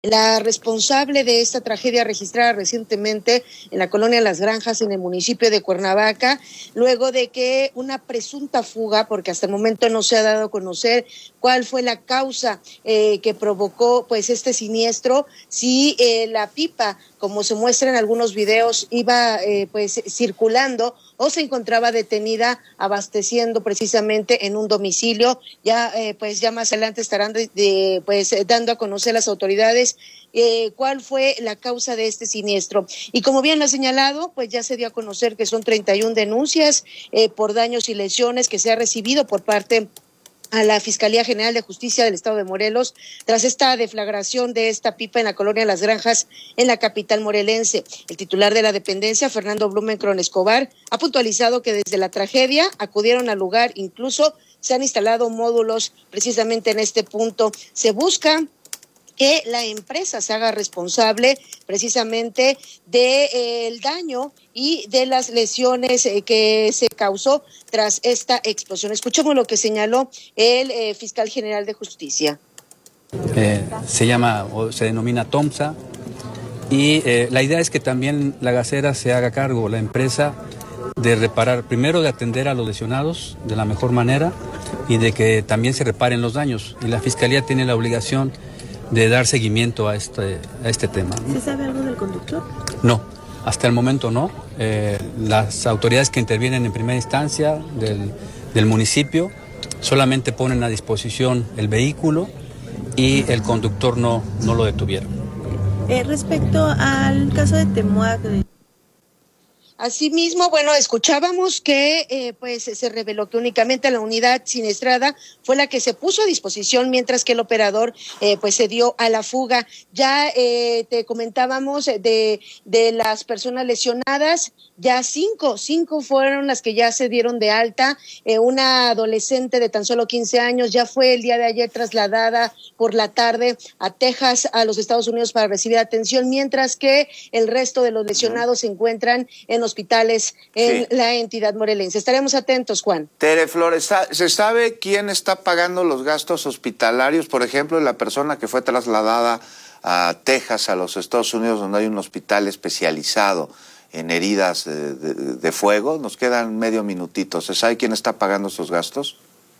la responsable de esta tragedia registrada recientemente en la colonia Las Granjas, en el municipio de Cuernavaca, luego de que una presunta fuga, porque hasta el momento no se ha dado a conocer cuál fue la causa que provocó pues este siniestro, si la pipa, como se muestra en algunos videos, iba pues circulando o se encontraba detenida abasteciendo precisamente en un domicilio. Ya pues ya más adelante estarán pues dando a conocer las autoridades cuál fue la causa de este siniestro. Y como bien lo ha señalado, pues ya se dio a conocer que son 31 denuncias por daños y lesiones que se ha recibido por parte a la Fiscalía General de Justicia del Estado de Morelos tras esta deflagración de esta pipa en la colonia Las Granjas en la capital morelense. El titular de la dependencia, Fernando Blumenkron Escobar, ha puntualizado que desde la tragedia acudieron al lugar, incluso se han instalado módulos precisamente en este punto. Se busca que la empresa se haga responsable precisamente del daño y de las lesiones que se causó tras esta explosión. Escuchemos lo que señaló el fiscal general de justicia. Se llama o se denomina TOMSA y la idea es que también la gasera se haga cargo, la empresa, de reparar, primero de atender a los lesionados de la mejor manera y de que también se reparen los daños. Y la Fiscalía tiene la obligación de dar seguimiento a este tema. ¿Se sabe algo del conductor? No, hasta el momento no. Las autoridades que intervienen en primera instancia del municipio solamente ponen a disposición el vehículo y el conductor no lo detuvieron. Respecto al caso de Temuac... Asimismo, bueno, escuchábamos que pues se reveló que únicamente la unidad siniestrada fue la que se puso a disposición, mientras que el operador pues se dio a la fuga. Ya te comentábamos de las personas lesionadas, ya cinco fueron las que ya se dieron de alta. Una adolescente de tan solo 15 años ya fue el día de ayer trasladada por la tarde a Texas, a los Estados Unidos, para recibir atención, mientras que el resto de los lesionados se encuentran en hospitales en la entidad morelense. Estaremos atentos, Juan. Tere Flores, ¿se sabe quién está pagando los gastos hospitalarios? Por ejemplo, la persona que fue trasladada a Texas, a los Estados Unidos, donde hay un hospital especializado en heridas de fuego. Nos quedan medio minutito. ¿Se sabe quién está pagando esos gastos?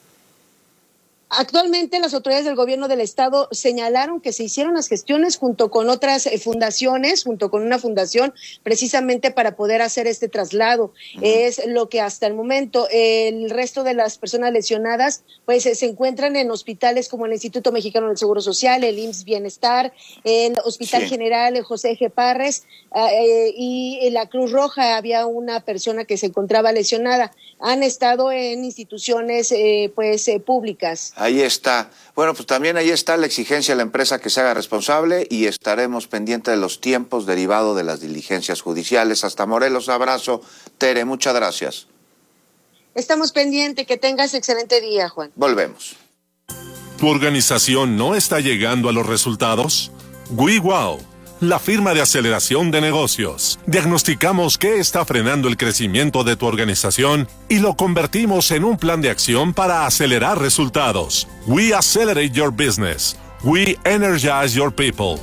Actualmente las autoridades del gobierno del estado señalaron que se hicieron las gestiones junto con otras fundaciones, junto con una fundación, precisamente para poder hacer este traslado. Es lo que hasta el momento el resto de las personas lesionadas pues se encuentran en hospitales como el Instituto Mexicano del Seguro Social, el IMSS Bienestar, el Hospital General José G. Parres y la Cruz Roja. Había una persona que se encontraba lesionada. Han estado en instituciones públicas. Ahí está. Bueno, pues también ahí está la exigencia a la empresa que se haga responsable y estaremos pendientes de los tiempos derivados de las diligencias judiciales. Hasta Morelos, abrazo. Tere, muchas gracias. Estamos pendientes. Que tengas excelente día, Juan. Volvemos. ¿Tu organización no está llegando a los resultados? WeWow, la firma de aceleración de negocios. Diagnosticamos qué está frenando el crecimiento de tu organización y lo convertimos en un plan de acción para acelerar resultados. We accelerate your business. We energize your people.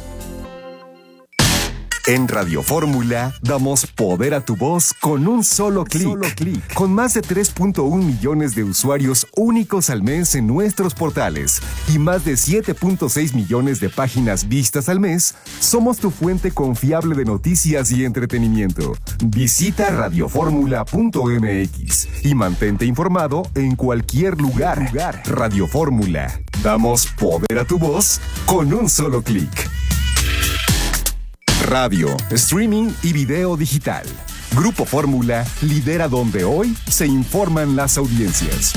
En Radio Fórmula damos poder a tu voz con un solo clic. Con más de 3.1 millones de usuarios únicos al mes en nuestros portales y más de 7.6 millones de páginas vistas al mes, somos tu fuente confiable de noticias y entretenimiento. Visita radioformula.mx y mantente informado en cualquier lugar. Radio Fórmula. Damos poder a tu voz con un solo clic. Radio, streaming y video digital. Grupo Fórmula lidera donde hoy se informan las audiencias.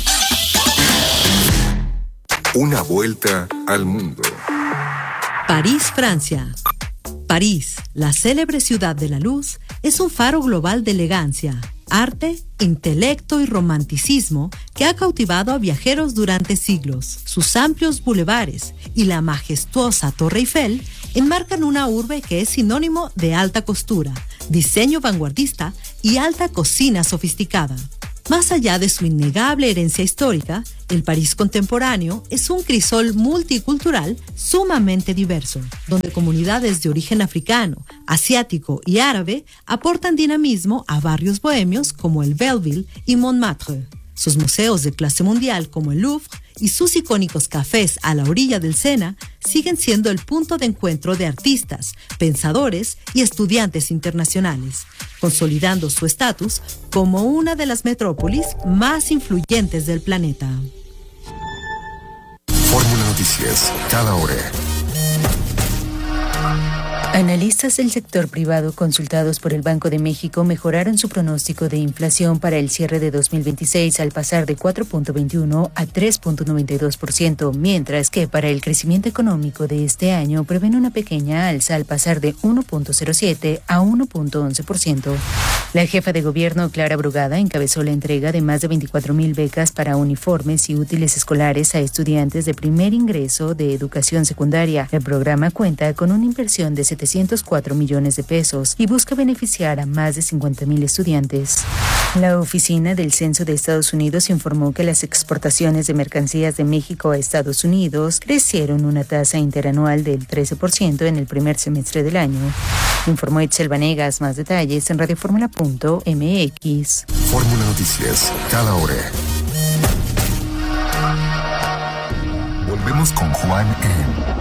Una vuelta al mundo. París, Francia. París, la célebre ciudad de la luz, es un faro global de elegancia, arte, intelecto y romanticismo que ha cautivado a viajeros durante siglos. Sus amplios bulevares y la majestuosa Torre Eiffel enmarcan una urbe que es sinónimo de alta costura, diseño vanguardista y alta cocina sofisticada. Más allá de su innegable herencia histórica, El París contemporáneo es un crisol multicultural sumamente diverso, donde comunidades de origen africano, asiático y árabe aportan dinamismo a barrios bohemios como el Belleville y Montmartre. Sus museos de clase mundial como el Louvre y sus icónicos cafés a la orilla del Sena siguen siendo el punto de encuentro de artistas, pensadores y estudiantes internacionales, consolidando su estatus como una de las metrópolis más influyentes del planeta. Fórmula Noticias, cada hora. Analistas del sector privado consultados por el Banco de México mejoraron su pronóstico de inflación para el cierre de 2026 al pasar de 4.21 a 3.92%, mientras que para el crecimiento económico de este año prevén una pequeña alza al pasar de 1.07 a 1.11%. La jefa de gobierno, Clara Brugada, encabezó la entrega de más de 24,000 becas para uniformes y útiles escolares a estudiantes de primer ingreso de educación secundaria. El programa cuenta con una inversión de 704 millones de pesos y busca beneficiar a más de 50,000 estudiantes. La Oficina del Censo de Estados Unidos informó que las exportaciones de mercancías de México a Estados Unidos crecieron una tasa interanual del 13% en el primer semestre del año. Informó Itzel Vanegas. Más detalles en radioformula.mx. Fórmula Noticias, cada hora. Volvemos con Juan en